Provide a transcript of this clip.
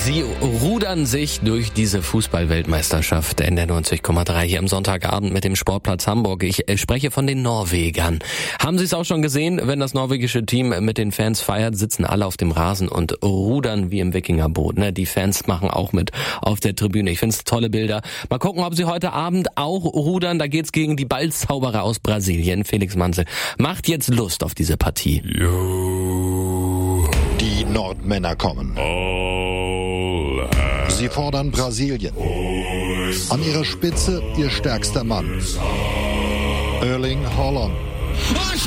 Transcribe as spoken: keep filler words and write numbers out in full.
Sie rudern sich durch diese Fußball-Weltmeisterschaft in der neunzig Komma drei hier am Sonntagabend mit dem Sportplatz Hamburg. Ich spreche von den Norwegern. Haben Sie es auch schon gesehen? Wenn das norwegische Team mit den Fans feiert, sitzen alle auf dem Rasen und rudern wie im Wikingerboot. Ne? Die Fans machen auch mit auf der Tribüne. Ich finde es tolle Bilder. Mal gucken, ob Sie heute Abend auch rudern. Da geht's gegen die Ballzauberer aus Brasilien. Felix Manzel macht jetzt Lust auf diese Partie. Die Nordmänner kommen. Sie fordern Brasilien. An ihrer Spitze ihr stärkster Mann, Erling Haaland.